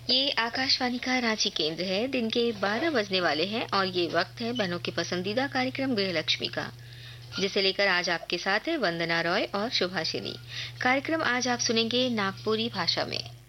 ये आकाशवाणी का रांची केंद्र है। दिन के 12 बजने वाले हैं और ये वक्त है बहनों के पसंदीदा कार्यक्रम गृहलक्ष्मी का, जिसे लेकर आज आपके साथ है वंदना रॉय और शुभाशिनी। कार्यक्रम आज आप सुनेंगे नागपुरी भाषा में।